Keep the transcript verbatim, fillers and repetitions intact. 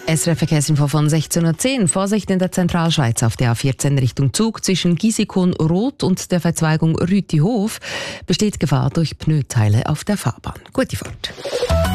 S R F Verkehrsinfo von sechzehn Uhr zehn. Vorsicht in der Zentralschweiz auf der A vierzehn Richtung Zug zwischen Gisikon-Rot und der Verzweigung Rütihof besteht Gefahr durch Pneuteile auf der Fahrbahn. Gute Fahrt.